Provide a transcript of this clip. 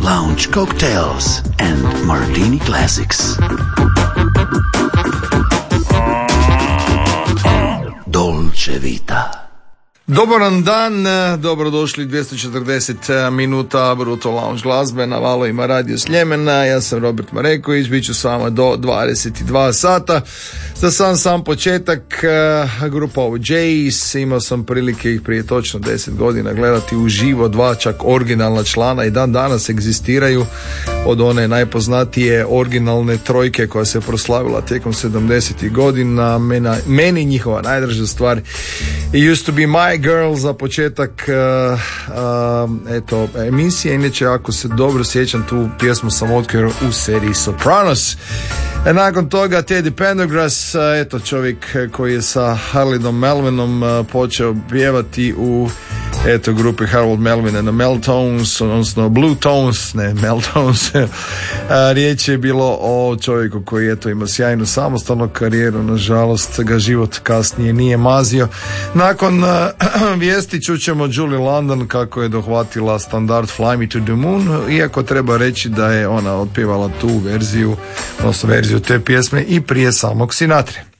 lounge cocktails and martini classics. Dolce Vita. Dobar dan, dobrodošli 240 minuta Brutal Lounge glazbe na valovima Radio Sljemena. Ja sam Robert Mareković, bit ću s vama do 22 sata. Za sam početak, grupa OJs, imao sam prilike ih prije točno 10 godina gledati uživo, dva čak originalna člana i dan danas egzistiraju, od one najpoznatije originalne trojke koja se proslavila tijekom 70. godina. Meni njihova najdraža stvar Used to be my girl za početak emisije. Inače, ako se dobro sjećam, tu pjesmu sam otkrio u seriji Sopranos. Nakon toga Teddy Pendergrass, čovjek koji je sa Haroldom Melvinom počeo pjevati u grupi Harold Melvin and the Meltones, odnosno Blue Tones, ne Meltones. Riječ je bilo o čovjeku koji ima sjajnu samostalnu karijeru, nažalost ga život kasnije nije mazio. Nakon vijesti čućemo Julie London kako je dohvatila standard Fly Me to the Moon, iako treba reći da je ona otpjevala tu verziju, odnosno verziju te pjesme i prije samog Sinatre.